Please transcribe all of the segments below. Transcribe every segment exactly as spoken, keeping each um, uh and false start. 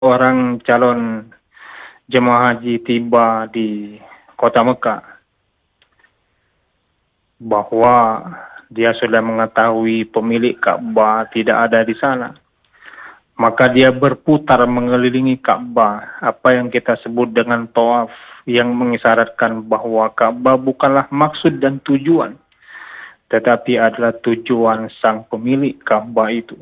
orang calon jemaah haji tiba di kota Mekah, bahwa dia sudah mengetahui pemilik Ka'bah tidak ada di sana, maka dia berputar mengelilingi Ka'bah, apa yang kita sebut dengan tawaf, yang mengisyaratkan bahwa Ka'bah bukanlah maksud dan tujuan, tetapi adalah tujuan sang pemilik Ka'bah itu.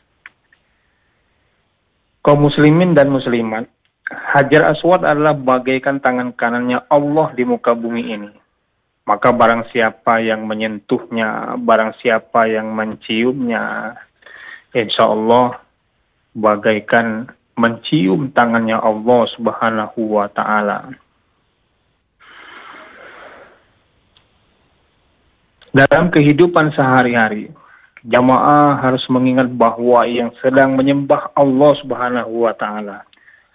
Kaum muslimin dan muslimat, Hajar Aswad adalah bagaikan tangan kanannya Allah di muka bumi ini. Maka barang siapa yang menyentuhnya, barang siapa yang menciumnya, insya Allah bagaikan mencium tangannya Allah Subhanahu wa Ta'ala. Dalam kehidupan sehari-hari, jamaah harus mengingat bahwa yang sedang menyembah Allah Subhanahu wa Ta'ala,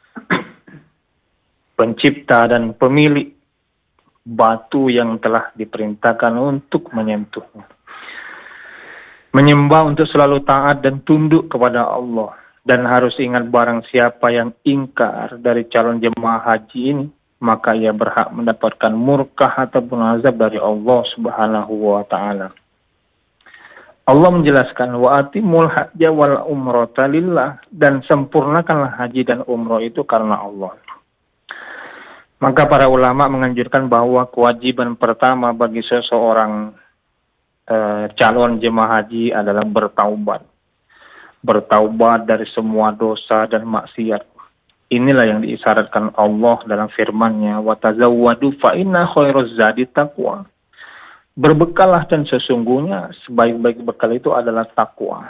pencipta dan pemilik batu yang telah diperintahkan untuk menyentuhnya. Menyembah untuk selalu taat dan tunduk kepada Allah. Dan harus ingat barang siapa yang ingkar dari calon jemaah haji ini, maka ia berhak mendapatkan murkah ataupun azab dari Allah Subhanahu wa Ta'ala. Allah menjelaskan, wa atimul hajja wal umrata lillah, dan sempurnakanlah haji dan umroh itu karena Allah. Maka para ulama menganjurkan bahwa kewajiban pertama bagi seseorang eh, calon jemaah haji adalah bertaubat. Bertaubat dari semua dosa dan maksiat. Inilah yang diisyaratkan Allah dalam firman-Nya, wa tazawwadu fa inna khairaz zadi taqwa. Berbekallah dan sesungguhnya sebaik-baik bekal itu adalah takwa.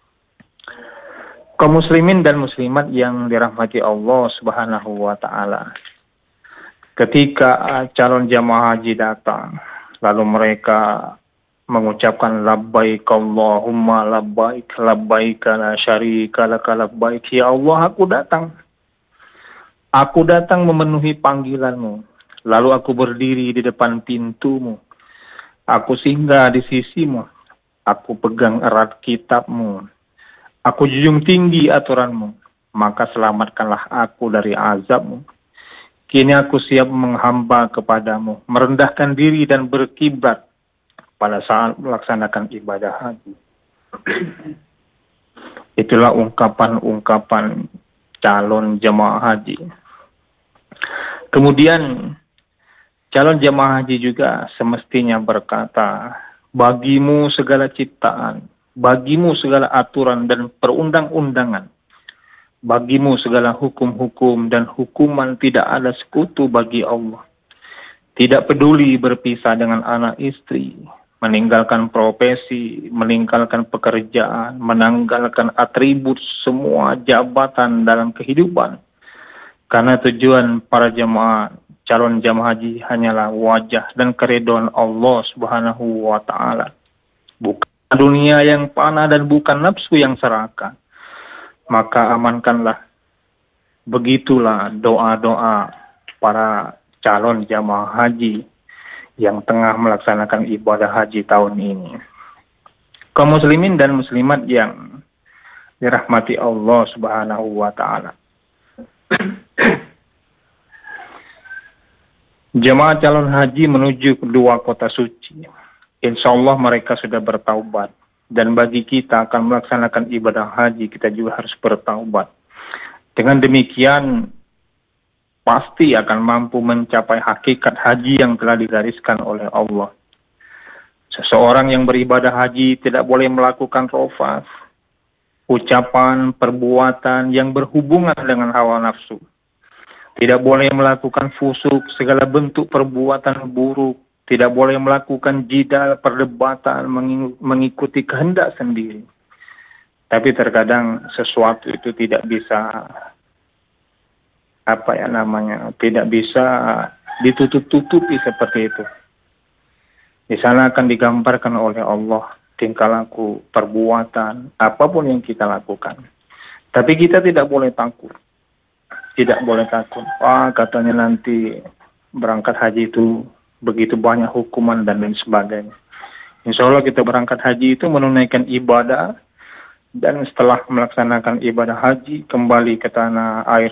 Kaum muslimin dan muslimat yang dirahmati Allah Subhanahu wa Ta'ala, ketika calon jamaah haji datang, lalu mereka mengucapkan labbaik Allahumma labbaik, labbaik la syarika laka labbaik, ya Allah aku datang. Aku datang memenuhi panggilanmu, lalu aku berdiri di depan pintumu. Aku singgah di sisimu, aku pegang erat kitabmu, aku junjung tinggi aturanmu, maka selamatkanlah aku dari azabmu. Kini aku siap menghamba kepadamu, merendahkan diri dan berkiblat pada saat melaksanakan ibadah haji. Itulah ungkapan-ungkapan calon jemaah haji. Kemudian calon jemaah haji juga semestinya berkata, bagimu segala ciptaan, bagimu segala aturan dan perundang-undangan, bagimu segala hukum-hukum dan hukuman, tidak ada sekutu bagi Allah. Tidak peduli berpisah dengan anak istri, meninggalkan profesi, meninggalkan pekerjaan, menanggalkan atribut semua jabatan dalam kehidupan. Karena tujuan para jemaah calon jemaah haji hanyalah wajah dan keridhaan Allah Subhanahu wa Ta'ala. Bukan dunia yang panah dan bukan nafsu yang serakah. Maka amankanlah. Begitulah doa-doa para calon jemaah haji yang tengah melaksanakan ibadah haji tahun ini. Kaum muslimin dan muslimat yang dirahmati Allah Subhanahu wa Ta'ala. Jemaah calon haji menuju kedua kota suci. Insya Allah mereka sudah bertaubat. Dan bagi kita akan melaksanakan ibadah haji, kita juga harus bertaubat. Dengan demikian, pasti akan mampu mencapai hakikat haji yang telah digariskan oleh Allah. Seseorang yang beribadah haji tidak boleh melakukan rofas, ucapan, perbuatan yang berhubungan dengan hawa nafsu. Tidak boleh melakukan fusuk, segala bentuk perbuatan buruk. Tidak boleh melakukan jidal, perdebatan, mengikuti kehendak sendiri. Tapi terkadang sesuatu itu tidak bisa, apa ya namanya, tidak bisa ditutup-tutupi seperti itu. Di sana akan digambarkan oleh Allah tingkah laku, perbuatan, apapun yang kita lakukan. Tapi kita tidak boleh takut. Tidak boleh takut. Wah, katanya nanti berangkat haji itu begitu banyak hukuman dan lain sebagainya. Insya Allah kita berangkat haji itu menunaikan ibadah dan setelah melaksanakan ibadah haji kembali ke tanah air